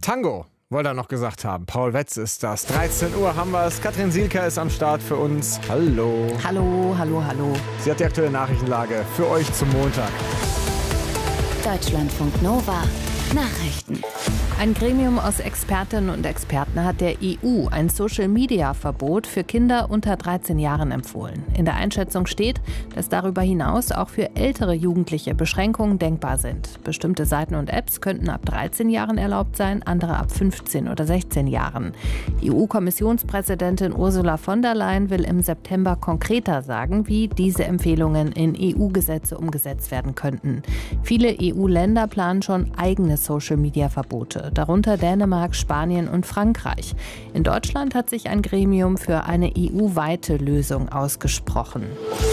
Tango, wollte er noch gesagt haben. Paul Wetz ist das. 13 Uhr haben wir es. Katrin Sielker ist am Start für uns. Hallo. Hallo, hallo, hallo. Sie hat die aktuelle Nachrichtenlage für euch zum Montag. Deutschlandfunk Nova. Nachrichten. Ein Gremium aus Expertinnen und Experten hat der EU ein Social-Media-Verbot für Kinder unter 13 Jahren empfohlen. In der Einschätzung steht, dass darüber hinaus auch für ältere Jugendliche Beschränkungen denkbar sind. Bestimmte Seiten und Apps könnten ab 13 Jahren erlaubt sein, andere ab 15 oder 16 Jahren. Die EU-Kommissionspräsidentin Ursula von der Leyen will im September konkreter sagen, wie diese Empfehlungen in EU-Gesetze umgesetzt werden könnten. Viele EU-Länder planen schon eigene Social-Media-Verbote, darunter Dänemark, Spanien und Frankreich. In Deutschland hat sich ein Gremium für eine EU-weite Lösung ausgesprochen.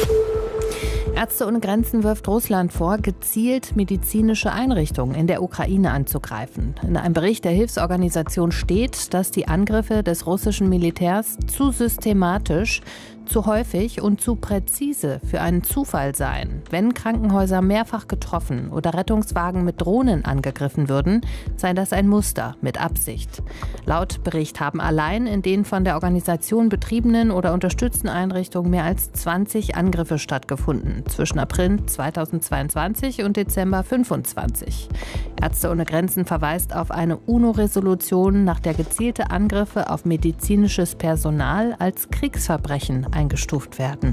Ärzte ohne Grenzen wirft Russland vor, gezielt medizinische Einrichtungen in der Ukraine anzugreifen. In einem Bericht der Hilfsorganisation steht, dass die Angriffe des russischen Militärs zu systematisch, zu häufig und zu präzise für einen Zufall seien. Wenn Krankenhäuser mehrfach getroffen oder Rettungswagen mit Drohnen angegriffen würden, sei das ein Muster mit Absicht. Laut Bericht haben allein in den von der Organisation betriebenen oder unterstützten Einrichtungen mehr als 20 Angriffe stattgefunden zwischen April 2022 und Dezember 2025. Ärzte ohne Grenzen verweist auf eine UNO-Resolution, nach der gezielte Angriffe auf medizinisches Personal als Kriegsverbrechen eingestuft werden.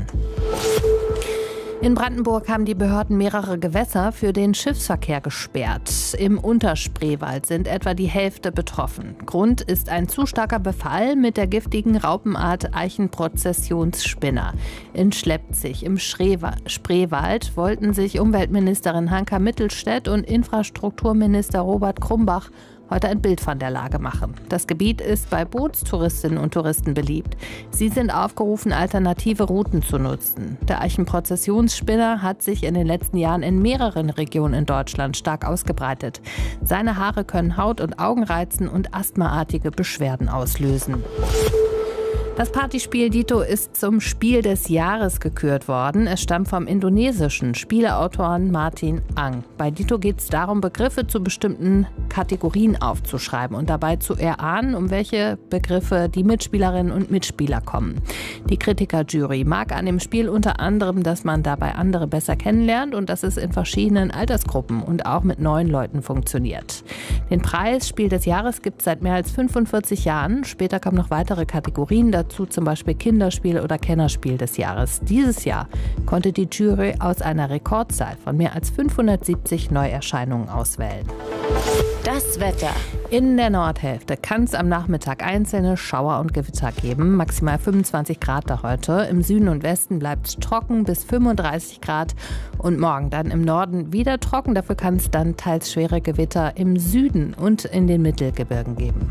In Brandenburg haben die Behörden mehrere Gewässer für den Schiffsverkehr gesperrt. Im Unterspreewald sind etwa die Hälfte betroffen. Grund ist ein zu starker Befall mit der giftigen Raupenart Eichenprozessionsspinner. In Schleppzig im Spreewald wollten sich Umweltministerin Hanka Mittelstädt und Infrastrukturminister Robert Krumbach heute ein Bild von der Lage machen. Das Gebiet ist bei Bootstouristinnen und Touristen beliebt. Sie sind aufgerufen, alternative Routen zu nutzen. Der Eichenprozessionsspinner hat sich in den letzten Jahren in mehreren Regionen in Deutschland stark ausgebreitet. Seine Haare können Haut und Augen reizen und asthmaartige Beschwerden auslösen. Das Partyspiel Dito ist zum Spiel des Jahres gekürt worden. Es stammt vom indonesischen Spieleautoren Martin Ang. Bei Dito geht es darum, Begriffe zu bestimmten Kategorien aufzuschreiben und dabei zu erahnen, um welche Begriffe die Mitspielerinnen und Mitspieler kommen. Die Kritikerjury mag an dem Spiel unter anderem, dass man dabei andere besser kennenlernt und dass es in verschiedenen Altersgruppen und auch mit neuen Leuten funktioniert. Den Preis Spiel des Jahres gibt es seit mehr als 45 Jahren. Später kommen noch weitere Kategorien dazu, zum Beispiel Kinderspiel oder Kennerspiel des Jahres. Dieses Jahr konnte die Jury aus einer Rekordzahl von mehr als 570 Neuerscheinungen auswählen. Das Wetter. In der Nordhälfte kann es am Nachmittag einzelne Schauer und Gewitter geben. Maximal 25 Grad da heute. Im Süden und Westen bleibt es trocken bis 35 Grad. Und morgen dann im Norden wieder trocken. Dafür kann es dann teils schwere Gewitter im Süden und in den Mittelgebirgen geben.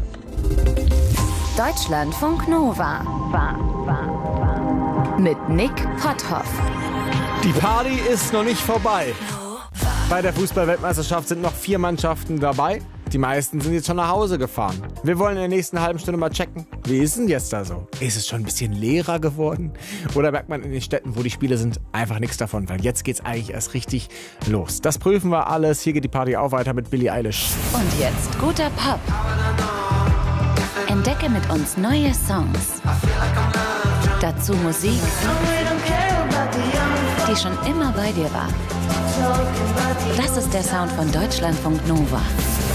Deutschlandfunk Nova. Mit Nick Potthoff. Die Party ist noch nicht vorbei. Bei der Fußball-Weltmeisterschaft sind noch 4 Mannschaften dabei. Die meisten sind jetzt schon nach Hause gefahren. Wir wollen in der nächsten halben Stunde mal checken, wie ist denn jetzt da so? Ist es schon ein bisschen leerer geworden? Oder merkt man in den Städten, wo die Spiele sind, einfach nichts davon? Weil jetzt geht's eigentlich erst richtig los. Das prüfen wir alles. Hier geht die Party auch weiter mit Billie Eilish. Und jetzt guter Pop. Entdecke mit uns neue Songs. Dazu Musik, die schon immer bei dir war. Das ist der Sound von Deutschlandfunk Nova.